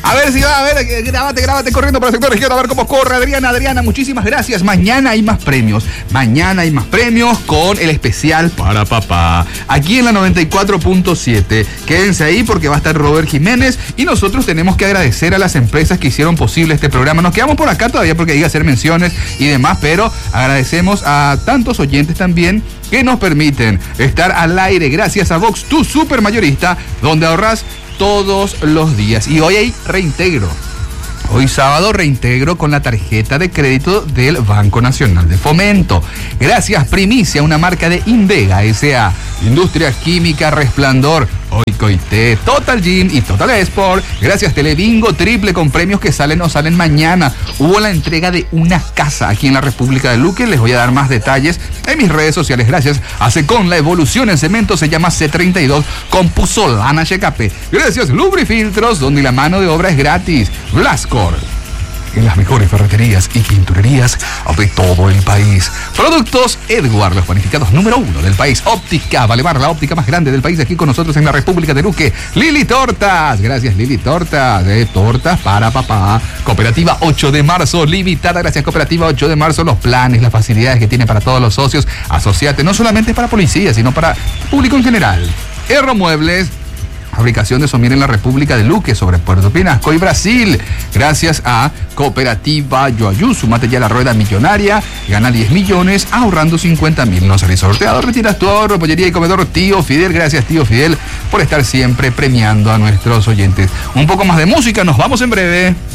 A ver si va, a ver, grábate corriendo por el sector izquierdo, a ver cómo corre Adriana, muchísimas gracias. Mañana hay más premios con el especial para papá, aquí en la 94.7. Quédense ahí porque va a estar Robert Jiménez y nosotros tenemos que agradecer a las empresas que hicieron posible este programa. Nos quedamos por acá todavía porque hay que hacer menciones y demás, pero agradecemos a tantos oyentes también que nos permiten estar al aire gracias a Vox, tu super mayorista, donde ahorras todos los días. Y hoy hay reintegro. Hoy sábado reintegro con la tarjeta de crédito del Banco Nacional de Fomento. Gracias, primicia, una marca de Indega S.A. Industria Química Resplandor, Oikoité, Total Gym y Total Sport. Gracias, Telebingo, triple con premios que salen o salen mañana. Hubo la entrega de una casa aquí en la República de Luque. Les voy a dar más detalles en mis redes sociales. Gracias a Secon, la evolución en cemento se llama C32 con Puzolana HKP. Gracias, Lubrifiltros, donde la mano de obra es gratis. Blascor, en las mejores ferreterías y pinturerías de todo el país. Productos Edward, los panificados número 1 del país. Óptica Balevar, la óptica más grande del país, aquí con nosotros en la República de Luque. Lili Tortas, gracias Lili Tortas, tortas para papá. Cooperativa 8 de marzo, limitada, gracias Cooperativa 8 de marzo, los planes, las facilidades que tiene para todos los socios. Asociate, no solamente para policías, sino para público en general. Erro Muebles, fabricación de somier en la República de Luque, sobre Puerto Pinasco y Brasil. Gracias a Cooperativa Yoayú, sumate ya a la rueda millonaria, gana 10 millones ahorrando 50.000. No salís sorteado, retiras tu ahorro. Pollería y comedor Tío Fidel, gracias Tío Fidel por estar siempre premiando a nuestros oyentes. Un poco más de música, nos vamos en breve.